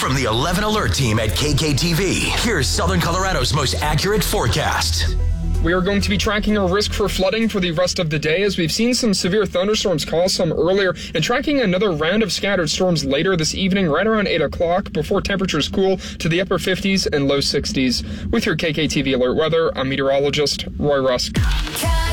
From the 11 Alert team at KKTV, here's Southern Colorado's most accurate forecast. We are going to be tracking a risk for flooding for the rest of the day, as we've seen some severe thunderstorms cause some earlier, and tracking another round of scattered storms later this evening, right around 8 o'clock, before temperatures cool to the upper 50s and low 60s. With your KKTV Alert Weather, I'm meteorologist Roy Rusk.